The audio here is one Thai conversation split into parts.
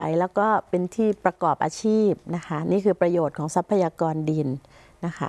แล้วก็เป็นที่ประกอบอาชีพนะคะนี่คือประโยชน์ของทรัพยากรดินนะคะ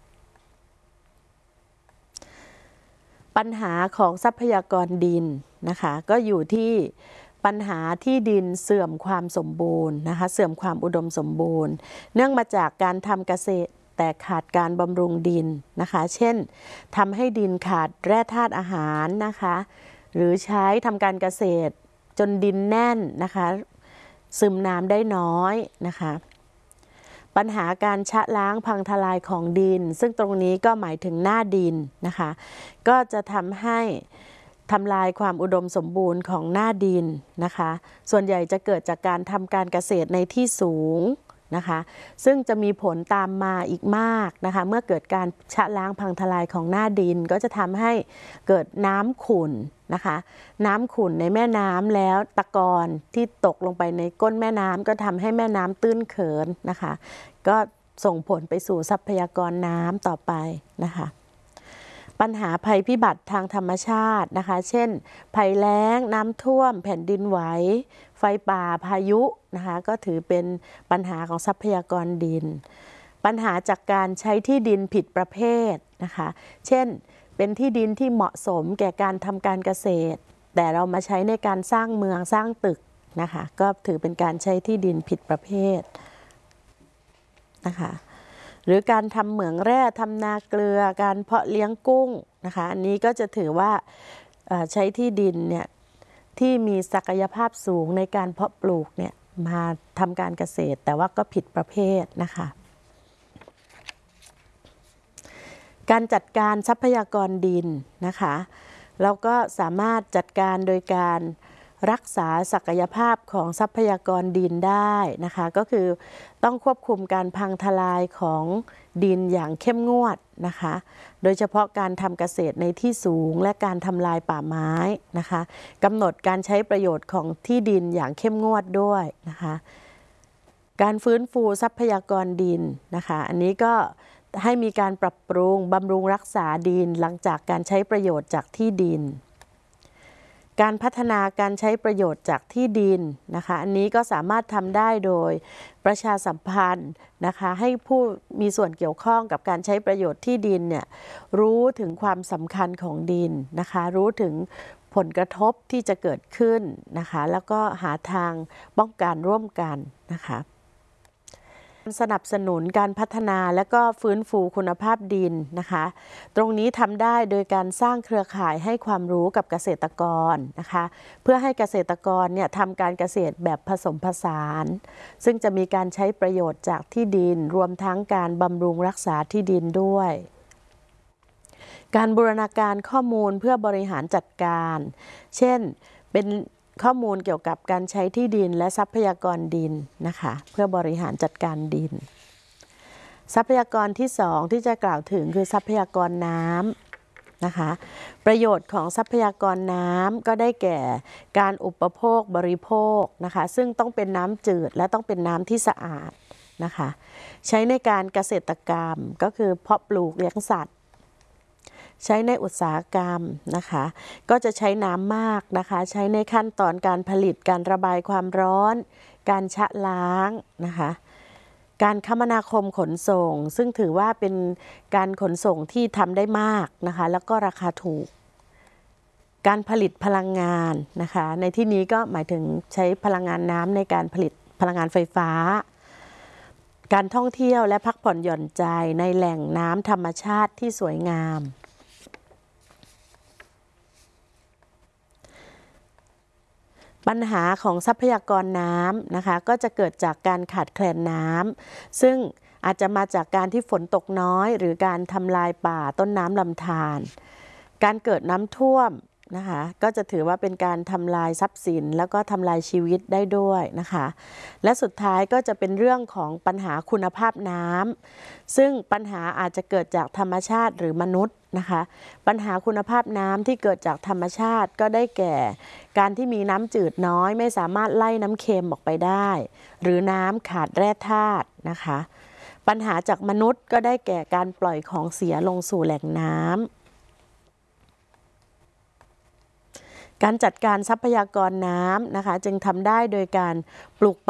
ปัญหาของทรัพยากรดินนะคะก็อยู่ที่ปัญหาที่ดินเสื่อมความสมบูรณ์นะคะเสื่อมความอุดมสมบูรณ์เนื่องมาจากการทำเกษตรแต่ขาดการบำรุงดินนะคะเช่นทำให้ดินขาดแร่ธาตุอาหารนะคะหรือใช้ทำการเกษตรจนดินแน่นนะคะซึมน้ำได้น้อยนะคะปัญหาการชะล้างพังทลายของดินซึ่งตรงนี้ก็หมายถึงหน้าดินนะคะก็จะทำให้ทำลายความอุดมสมบูรณ์ของหน้าดินนะคะส่วนใหญ่จะเกิดจากการทำการเกษตรในที่สูงนะคะซึ่งจะมีผลตามมาอีกมากนะคะเมื่อเกิดการชะล้างพังทลายของหน้าดินก็จะทำให้เกิดน้ำขุ่นนะคะน้ำขุ่นในแม่น้ำแล้วตะกอนที่ตกลงไปในก้นแม่น้ำก็ทำให้แม่น้ำตื้นเขินนะคะก็ส่งผลไปสู่ทรัพยากรน้ำต่อไปนะคะปัญหาภัยพิบัติทางธรรมชาตินะคะเช่นภัยแล้งน้ำท่วมแผ่นดินไหวไฟป่าพายุนะคะก็ถือเป็นปัญหาของทรัพยากรดินปัญหาจากการใช้ที่ดินผิดประเภทนะคะเช่นเป็นที่ดินที่เหมาะสมแก่การทำการเกษตรแต่เรามาใช้ในการสร้างเมืองสร้างตึกนะคะก็ถือเป็นการใช้ที่ดินผิดประเภทนะคะหรือการทำเหมืองแร่ทำนาเกลือการเพาะเลี้ยงกุ้งนะคะอันนี้ก็จะถือว่าใช้ที่ดินเนี่ยที่มีศักยภาพสูงในการเพาะปลูกเนี่ยมาทำการเกษตรแต่ว่าก็ผิดประเภทนะคะการจัดการทรัพยากรดินนะคะเราก็สามารถจัดการโดยการรักษาศักยภาพของทรัพยากรดินได้นะคะก็คือต้องควบคุมการพังทลายของดินอย่างเข้มงวดนะคะโดยเฉพาะการทำเกษตรในที่สูงและการทำลายป่าไม้นะคะกำหนดการใช้ประโยชน์ของที่ดินอย่างเข้มงวดด้วยนะคะการฟื้นฟูทรัพยากรดินนะคะอันนี้ก็ให้มีการปรับปรุงบำรุงรักษาดินหลังจากการใช้ประโยชน์จากที่ดินการพัฒนาการใช้ประโยชน์จากที่ดินนะคะอันนี้ก็สามารถทำได้โดยประชาสัมพันธ์นะคะให้ผู้มีส่วนเกี่ยวข้องกับการใช้ประโยชน์ที่ดินเนี่ยรู้ถึงความสำคัญของดินนะคะรู้ถึงผลกระทบที่จะเกิดขึ้นนะคะแล้วก็หาทางป้องกันร่วมกันนะคะสนับสนุนการพัฒนาและก็ฟื้นฟูคุณภาพดินนะคะตรงนี้ทำได้โดยการสร้างเครือข่ายให้ความรู้กับเกษตรกรนะคะเพื่อให้เกษตรกรเนี่ยทำการเกษตรแบบผสมผสานซึ่งจะมีการใช้ประโยชน์จากที่ดินรวมทั้งการบำรุงรักษาที่ดินด้วยการบูรณาการข้อมูลเพื่อบริหารจัดการเช่นเป็นข้อมูลเกี่ยวกับการใช้ที่ดินและทรัพยากรดินนะคะเพื่อบริหารจัดการดินทรัพยากรที่2ที่จะกล่าวถึงคือทรัพยากรน้ำนะคะประโยชน์ของทรัพยากรน้ำก็ได้แก่การอุปโภคบริโภคนะคะซึ่งต้องเป็นน้ำจืดและต้องเป็นน้ำที่สะอาดนะคะใช้ในการเกษตรกรรมก็คือเพาะปลูกเลี้ยงสัตว์ใช้ในอุตสาหกรรมนะคะก็จะใช้น้ำมากนะคะใช้ในขั้นตอนการผลิตการระบายความร้อนการชะล้างนะคะการคมนาคมขนส่งซึ่งถือว่าเป็นการขนส่งที่ทำได้มากนะคะแล้วก็ราคาถูกการผลิตพลังงานนะคะในที่นี้ก็หมายถึงใช้พลังงานน้ำในการผลิตพลังงานไฟฟ้าการท่องเที่ยวและพักผ่อนหย่อนใจในแหล่งน้ำธรรมชาติที่สวยงามปัญหาของทรัพยากรน้ำนะคะก็จะเกิดจากการขาดแคลนน้ำซึ่งอาจจะมาจากการที่ฝนตกน้อยหรือการทำลายป่าต้นน้ำลำธารการเกิดน้ำท่วมนะคะก็จะถือว่าเป็นการทำลายทรัพย์สินแล้วก็ทำลายชีวิตได้ด้วยนะคะและสุดท้ายก็จะเป็นเรื่องของปัญหาคุณภาพน้ำซึ่งปัญหาอาจจะเกิดจากธรรมชาติหรือมนุษย์นะคะปัญหาคุณภาพน้ำที่เกิดจากธรรมชาติก็ได้แก่การที่มีน้ำจืดน้อยไม่สามารถไล่น้ำเค็มออกไปได้หรือน้ำขาดแร่ธาตุนะคะปัญหาจากมนุษย์ก็ได้แก่การปล่อยของเสียลงสู่แหล่งน้ำการจัดการทรัพยากรน้ำนะคะจึงทำได้โดยการปลูก